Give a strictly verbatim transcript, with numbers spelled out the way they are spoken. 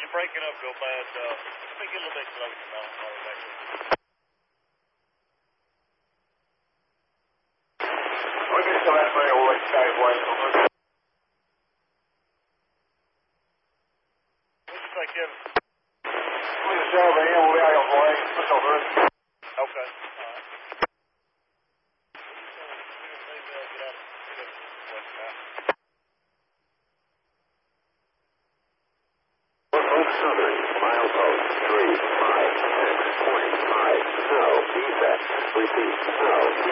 you're breaking up real bad. Uh, let me get a little bit closer now. I'll be back. We'll get to that very old skyway. What'd you say, Kevin? We'll just sell the M O I on the way. Let's go first. Okay. All right. Southern, milepost three five six point five, snow, defect, repeat, snow.